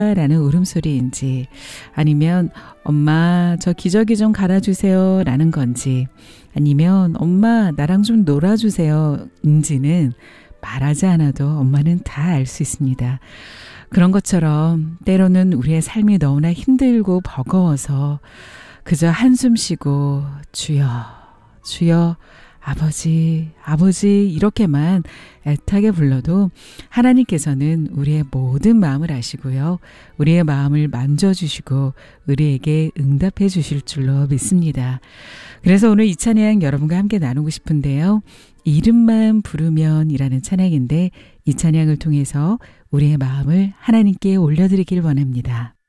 라는 울음소리인지 아니면 엄마 저 기저귀 좀 갈아주세요 라는 건지 아니면 엄마 나랑 좀 놀아주세요 인지는 말하지 않아도 엄마는 다 알 수 있습니다. 그런 것처럼 때로는 우리의 삶이 너무나 힘들고 버거워서 그저 한숨 쉬고 주여 주여 아버지 아버지 이렇게만 애타게 불러도 하나님께서는 우리의 모든 마음을 아시고요. 우리의 마음을 만져주시고 우리에게 응답해 주실 줄로 믿습니다. 그래서 오늘 이 찬양 여러분과 함께 나누고 싶은데요. 이름만 부르면 이라는 찬양인데 이 찬양을 통해서 우리의 마음을 하나님께 올려드리길 원합니다.